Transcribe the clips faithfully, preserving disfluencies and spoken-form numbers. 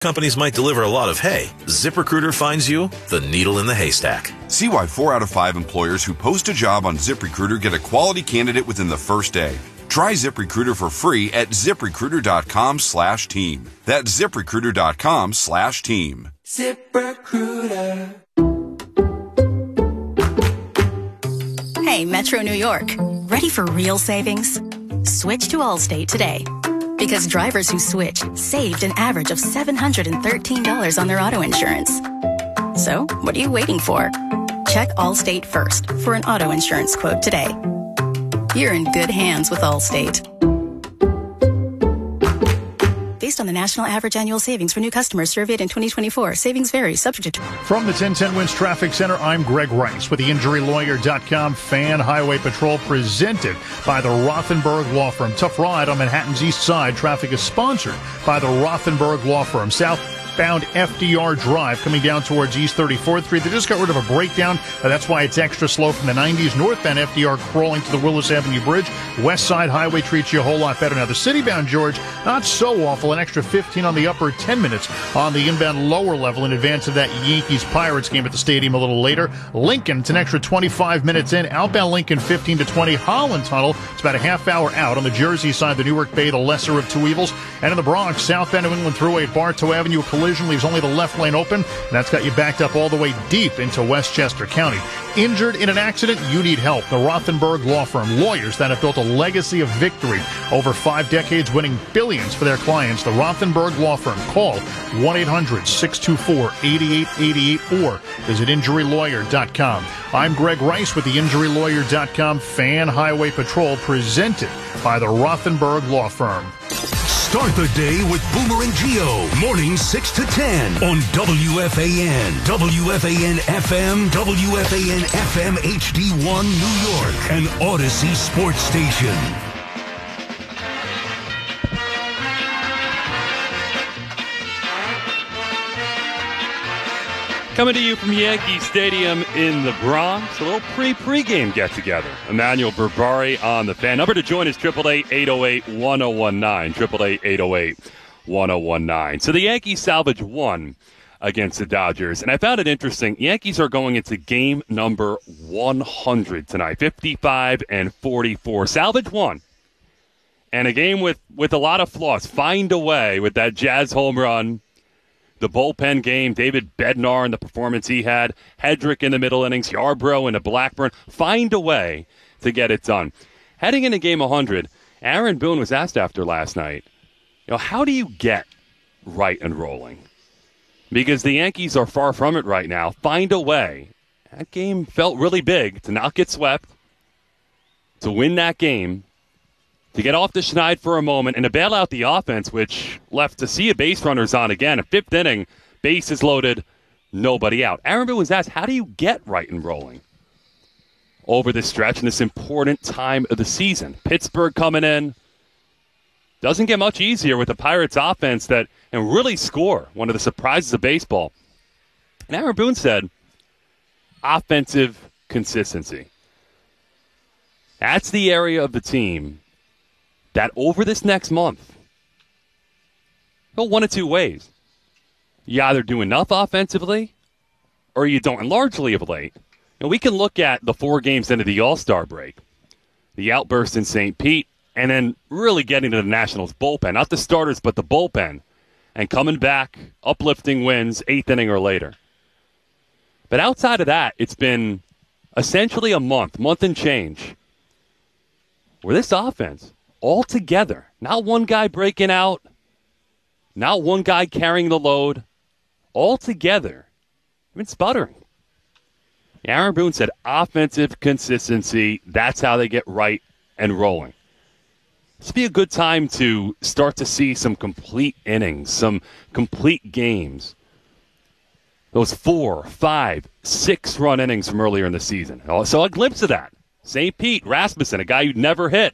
Companies might deliver a lot of hay. ZipRecruiter finds you the needle in the haystack. See why four out of five employers who post a job on ZipRecruiter get a quality candidate within the first day. Try ZipRecruiter for free at ZipRecruiter.com slash team. That's ZipRecruiter.com slash team. ZipRecruiter. Hey, Metro New York. Ready for real savings? Switch to Allstate today. Because drivers who switch saved an average of seven hundred thirteen dollars on their auto insurance. So, what are you waiting for? Check Allstate first for an auto insurance quote today. You're in good hands with Allstate. Based on the national average annual savings for new customers surveyed in twenty twenty-four, savings vary, subject to... From the ten ten Wins Traffic Center, I'm Greg Rice with the Injury Lawyer dot com Fan Highway Patrol, presented by the Rothenberg Law Firm. Tough ride on Manhattan's East Side. Traffic is sponsored by the Rothenberg Law Firm. Southbound F D R Drive coming down towards East thirty-fourth Street. They just got rid of a breakdown. Uh, that's why it's extra slow from the nineties. Northbound F D R crawling to the Willis Avenue Bridge. West Side Highway treats you a whole lot better. Now, the citybound George, not so awful. An extra fifteen on the upper, ten minutes on the inbound lower level in advance of that Yankees-Pirates game at the stadium a little later. Lincoln, it's an extra twenty-five minutes in. Outbound Lincoln, fifteen to twenty. Holland Tunnel, it's about a half hour out. On the Jersey side, the Newark Bay, the lesser of two evils. And in the Bronx, southbound New England Thruway at Bartow Avenue, a collision leaves only the left lane open. And that's got you backed up all the way deep into Westchester County. Injured in an accident? You need help. The Rothenberg Law Firm. Lawyers that have built a legacy of victory over five decades, winning billions for their clients. The Rothenberg Law Firm. Call one eight hundred six two four eight eight eight eight or visit injury lawyer dot com. I'm Greg Rice with the injury lawyer dot com Fan Highway Patrol, presented by the Rothenberg Law Firm. Start the day with Boomer and Gio, mornings six to ten on W F A N, W F A N F M, W F A N F M H D one New York, and Odyssey Sports Station. Coming to you from Yankee Stadium in the Bronx, a little pre-pregame get-together. Emmanuel Berbari on the Fan. Number to join is eight eight eight, eight oh eight, one oh one nine, eight eight eight, eight oh eight, one oh one nine. So the Yankees salvage one against the Dodgers, and I found it interesting. Yankees are going into game number one hundred tonight, fifty-five and forty-four. Salvage one. And a game with, with a lot of flaws. Find a way with that Jazz home run. The bullpen game, David Bednar and the performance he had, Hedrick in the middle innings, Yarbrough and a Blackburn. Find a way to get it done. Heading into game one hundred, Aaron Boone was asked after last night, you know, how do you get right and rolling? Because the Yankees are far from it right now. Find a way. That game felt really big to not get swept, to win that game, to get off the schneid for a moment, and to bail out the offense, which left to see a base runners on again. A fifth inning, bases loaded, nobody out. Aaron Boone was asked, how do you get right and rolling over this stretch in this important time of the season? Pittsburgh coming in. Doesn't get much easier with the Pirates offense that and really score, one of the surprises of baseball. And Aaron Boone said, offensive consistency. That's the area of the team that over this next month, go one of two ways. You either do enough offensively or you don't. And largely of late, and we can look at the four games into the All-Star break, the outburst in Saint Pete, and then really getting to the Nationals bullpen. Not the starters, but the bullpen. And coming back, uplifting wins, eighth inning or later. But outside of that, it's been essentially a month, month and change, where this offense, all together, not one guy breaking out, not one guy carrying the load, all together, been sputtering. Aaron Boone said offensive consistency, that's how they get right and rolling. This would be a good time to start to see some complete innings, some complete games. Those four, five, six-run innings from earlier in the season. So a glimpse of that. Saint Pete, Rasmussen, a guy who'd never hit.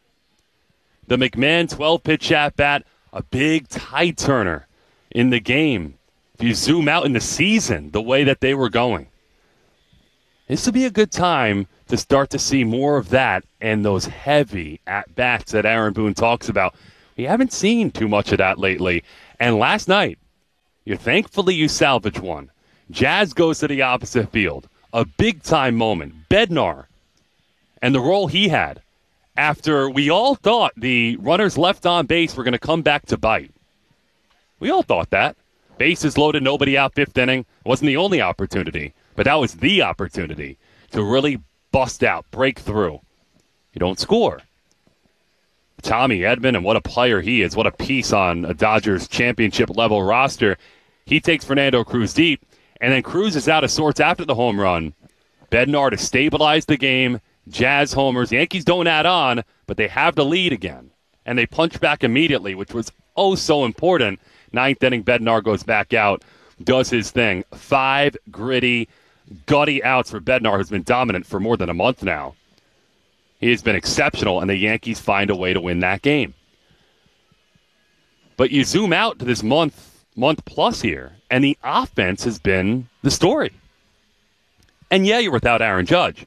The McMahon twelve-pitch at-bat, a big tide turner in the game. If you zoom out in the season, the way that they were going. This would be a good time to start to see more of that and those heavy at-bats that Aaron Boone talks about. We haven't seen too much of that lately. And last night, You thankfully you salvage one. Jazz goes to the opposite field. A big-time moment. Bednar and the role he had after we all thought the runners left on base were going to come back to bite. We all thought that. Bases loaded, nobody out, fifth inning. It wasn't the only opportunity, but that was the opportunity to really bust out, break through. You don't score. Tommy Edman, and what a player he is. What a piece on a Dodgers championship-level roster. He takes Fernando Cruz deep, and then Cruz is out of sorts after the home run. Bednar to stabilize the game. Jazz homers. Yankees don't add on, but they have the lead again. And they punch back immediately, which was oh so important. Ninth inning, Bednar goes back out, does his thing. Five gritty, gutty outs for Bednar, who's been dominant for more than a month now. He has been exceptional, and the Yankees find a way to win that game. But you zoom out to this month, month plus here, and the offense has been the story. And yeah, you're without Aaron Judge.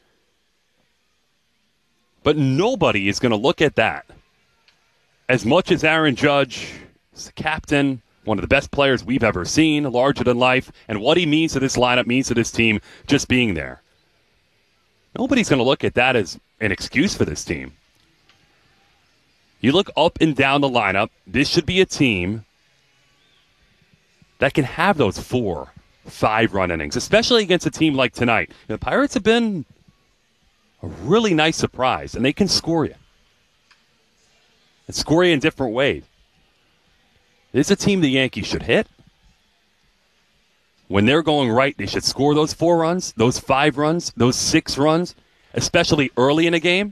But nobody is going to look at that. As much as Aaron Judge is the captain, one of the best players we've ever seen, larger than life, and what he means to this lineup, means to this team, just being there. Nobody's going to look at that as an excuse for this team. You look up and down the lineup, this should be a team that can have those four, five-run innings, especially against a team like tonight. The Pirates have been a really nice surprise, and they can score you. And score you in different ways. This is a team the Yankees should hit. When they're going right, they should score those four runs, those five runs, those six runs, especially early in a game.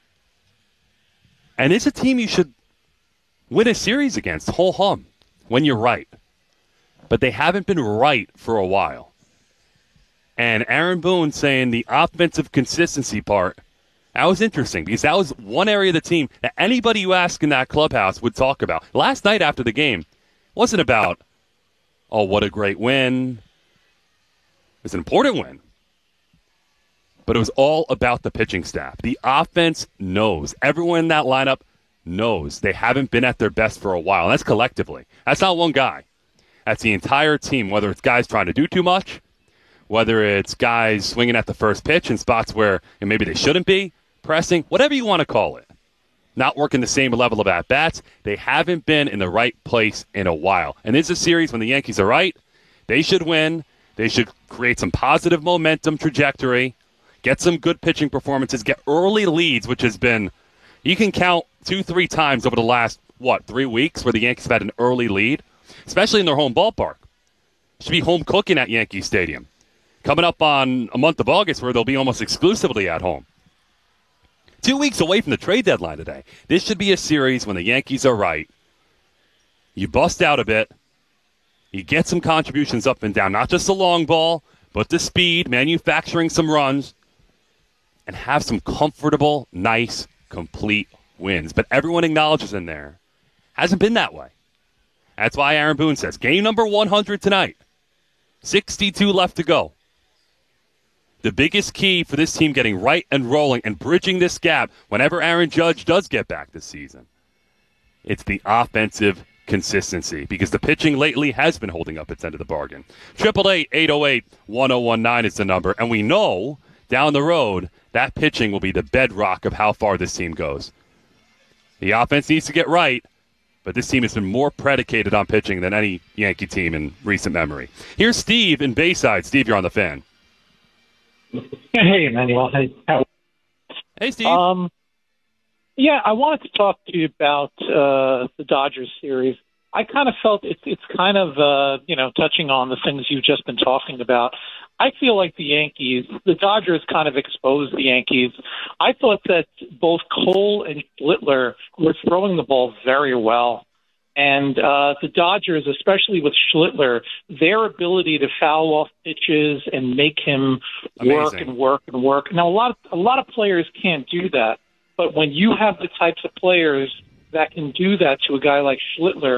And it's a team you should win a series against, whole hum, when you're right. But they haven't been right for a while. And Aaron Boone saying the offensive consistency part, that was interesting because that was one area of the team that anybody you ask in that clubhouse would talk about. Last night after the game, it wasn't about, oh, what a great win. It was an important win. But it was all about the pitching staff. The offense knows. Everyone in that lineup knows they haven't been at their best for a while. And that's collectively. That's not one guy. That's the entire team, whether it's guys trying to do too much, whether it's guys swinging at the first pitch in spots where you know, maybe they shouldn't be, pressing, whatever you want to call it. Not working the same level of at-bats. They haven't been in the right place in a while. And this is a series when the Yankees are right. They should win. They should create some positive momentum trajectory, get some good pitching performances, get early leads, which has been, you can count two, three times over the last, what, three weeks where the Yankees have had an early lead, especially in their home ballpark. Should be home cooking at Yankee Stadium. Coming up on a month of August where they'll be almost exclusively at home. Two weeks away from the trade deadline today. This should be a series when the Yankees are right. You bust out a bit. You get some contributions up and down. Not just the long ball, but the speed, manufacturing some runs, and have some comfortable, nice, complete wins. But everyone acknowledges in there, hasn't been that way. That's why Aaron Boone says, game number one hundred tonight. sixty-two left to go. The biggest key for this team getting right and rolling and bridging this gap whenever Aaron Judge does get back this season, it's the offensive consistency because the pitching lately has been holding up its end of the bargain. eight eight eight, eight oh eight, one oh one nine is the number, and we know down the road that pitching will be the bedrock of how far this team goes. The offense needs to get right, but this team has been more predicated on pitching than any Yankee team in recent memory. Here's Steve in Bayside. Steve, you're on the Fan. Hey, Emmanuel. Hey, how- Hey, Steve. Um, yeah, I wanted to talk to you about uh, the Dodgers series. I kind of felt it's it's kind of uh, you know touching on the things you've just been talking about. I feel like the Yankees, the Dodgers, kind of exposed the Yankees. I thought that both Cole and Schlittler were throwing the ball very well. And uh, the Dodgers, especially with Schlittler, their ability to foul off pitches and make him work Amazing. and work and work. Now, a lot of a lot of players can't do that, but when you have the types of players that can do that to a guy like Schlittler,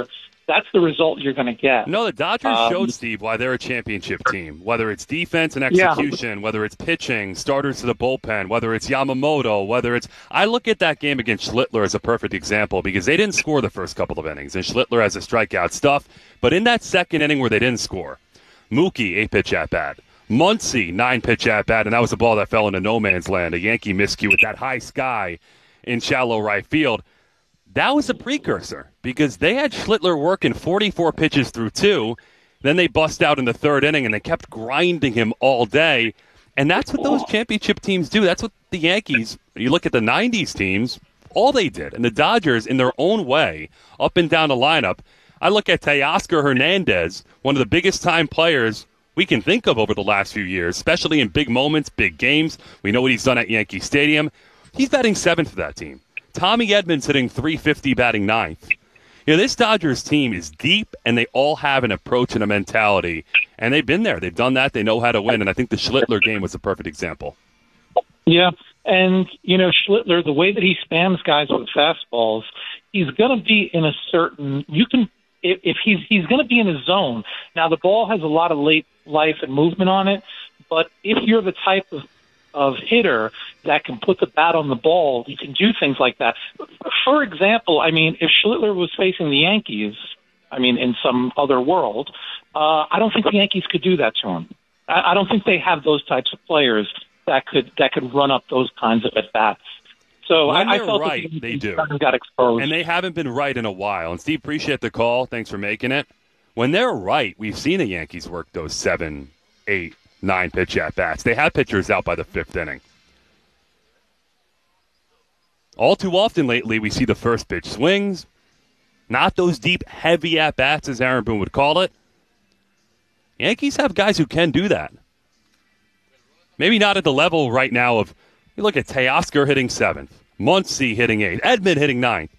that's the result you're going to get. No, the Dodgers um, showed, Steve, why they're a championship team. Whether it's defense and execution, yeah. whether it's pitching, starters to the bullpen, whether it's Yamamoto, whether it's – I look at that game against Schlittler as a perfect example because they didn't score the first couple of innings, and Schlittler has a strikeout stuff. But in that second inning where they didn't score, Mookie, eight-pitch at-bat. Muncy, nine-pitch at-bat, and that was a ball that fell into no man's land, a Yankee miscue with that high sky in shallow right field. That was a precursor because they had Schlittler working forty-four pitches through two. Then they bust out in the third inning, and they kept grinding him all day. And that's what those championship teams do. That's what the Yankees, you look at the nineties teams, all they did. And the Dodgers, in their own way, up and down the lineup, I look at Teoscar Hernandez, one of the biggest time players we can think of over the last few years, especially in big moments, big games. We know what he's done at Yankee Stadium. He's batting seventh for that team. Tommy Edmonds hitting three fifty, batting ninth. You know, this Dodgers team is deep, and they all have an approach and a mentality. And they've been there. They've done that. They know how to win. And I think the Schlittler game was a perfect example. Yeah, and, you know, Schlittler, the way that he spams guys with fastballs, he's going to be in a certain – you can – If, if he's he's going to be in his zone. Now, the ball has a lot of late life and movement on it, but if you're the type of, of hitter that can put the bat on the ball, you can do things like that. For example, I mean, if Schlittler was facing the Yankees, I mean, in some other world, uh, I don't think the Yankees could do that to him. I, I don't think they have those types of players that could that could run up those kinds of at-bats. So when I, I they're felt right, that they do. Got exposed. And they haven't been right in a while. And, Steve, appreciate the call. Thanks for making it. When they're right, we've seen the Yankees work those seven, eight, nine pitch at-bats. They have pitchers out by the fifth inning. All too often lately, we see the first pitch swings, not those deep, heavy at-bats, as Aaron Boone would call it. Yankees have guys who can do that. Maybe not at the level right now of, you look at Teoscar hitting seventh. Muncy hitting eighth, Edmund hitting ninth.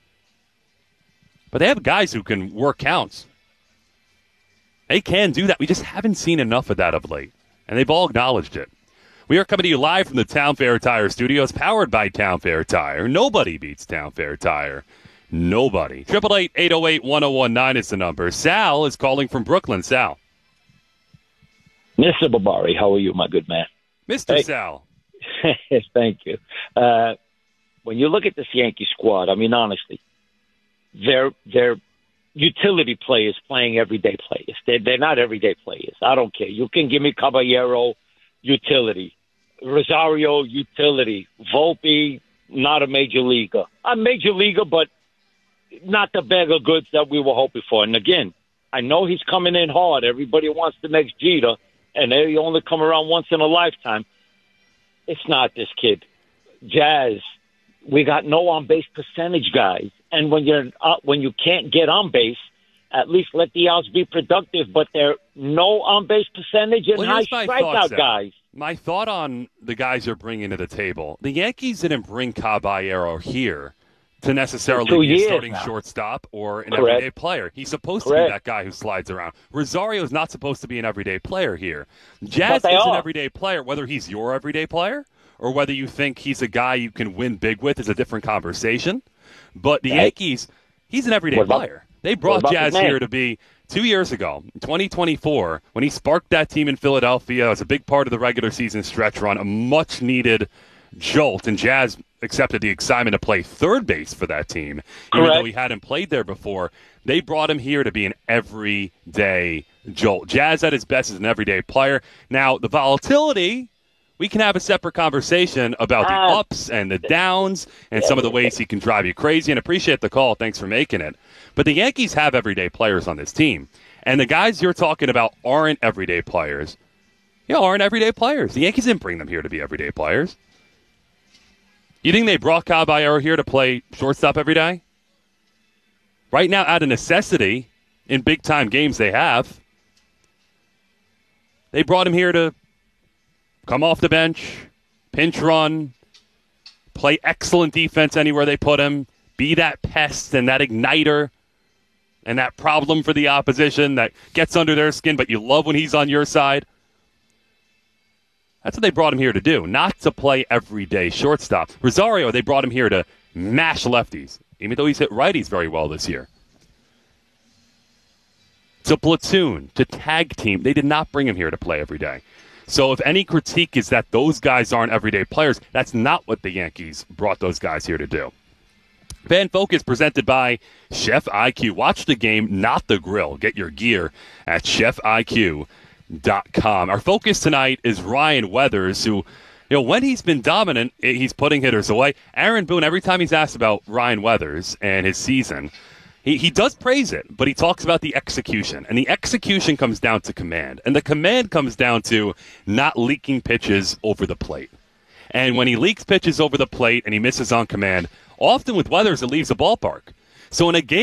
But they have guys who can work counts. They can do that. We just haven't seen enough of that of late, and they've all acknowledged it. We are coming to you live from the Town Fair Tire Studios, powered by Town Fair Tire. Nobody beats Town Fair Tire. Nobody. eight eight eight, eight oh eight, one oh one nine is the number. Sal is calling from Brooklyn. Sal. Mister Barbari, how are you, my good man? Mister Hey. Sal. Thank you. Uh, when you look at this Yankee squad, I mean, honestly, they're they're utility players playing everyday players. They're, they're not everyday players. I don't care. You can give me Caballero, utility. Rosario, utility. Volpe, not a major leaguer. A major leaguer, but not the bag of goods that we were hoping for. And again, I know he's coming in hard. Everybody wants the next Jeter, and they only come around once in a lifetime. It's not this kid. Jazz, we got no on-base percentage guys. And when you're uh, when you can't get on base, at least let the outs be productive. But they're no on-base percentage and Well, high here's my strikeout thoughts, Sal. guys. My thought on the guys you're bringing to the table, the Yankees didn't bring Caballero here to necessarily Two be a years starting now. shortstop or an Correct. everyday player. He's supposed to Correct. be that guy who slides around. Rosario is not supposed to be an everyday player here. Jazz But is they an are. everyday player. Whether he's your everyday player or whether you think he's a guy you can win big with is a different conversation. But the Hey. Yankees, he's an everyday What about- player. They what brought about Jazz the man? here to be two years ago, twenty twenty-four, when he sparked that team in Philadelphia. It was a big part of the regular season stretch run, a much-needed jolt, and Jazz accepted the excitement to play third base for that team, even Correct. though he hadn't played there before. They brought him here to be an everyday jolt. Jazz at his best is an everyday player. Now, the volatility, we can have a separate conversation about the Ah. ups and the downs and some of the ways he can drive you crazy, and appreciate the call. Thanks for making it. But the Yankees have everyday players on this team, and the guys you're talking about aren't everyday players. You know, aren't everyday players. The Yankees didn't bring them here to be everyday players. You think they brought Caballero here to play shortstop every day? Right now, out of necessity, in big-time games they have, they brought him here to come off the bench, pinch run, play excellent defense anywhere they put him, be that pest and that igniter and that problem for the opposition that gets under their skin, but you love when he's on your side. That's what they brought him here to do, not to play everyday shortstop. Rosario, they brought him here to mash lefties, even though he's hit righties very well this year. to platoon, to tag team. They did not bring him here to play every day. So if any critique is that those guys aren't everyday players, that's not what the Yankees brought those guys here to do. Fan Focus presented by Chef I Q. Watch the game, not the grill. Get your gear at chef I Q dot com. Our focus tonight is Ryan Weathers, who, you know, when he's been dominant, he's putting hitters away. Aaron Boone, every time he's asked about Ryan Weathers and his season, he, he does praise it, but he talks about the execution. And the execution comes down to command. And the command comes down to not leaking pitches over the plate. And when he leaks pitches over the plate and he misses on command, often with Weathers, it leaves the ballpark. So in a game